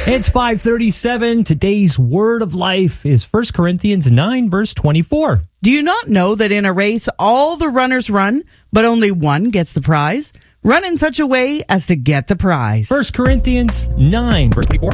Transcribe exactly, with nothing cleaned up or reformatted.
It's five thirty-seven. Today's word of life is First Corinthians nine, verse twenty-four. Do you not know that in a race all the runners run, but only one gets the prize? Run in such a way as to get the prize. First Corinthians nine, verse twenty-four.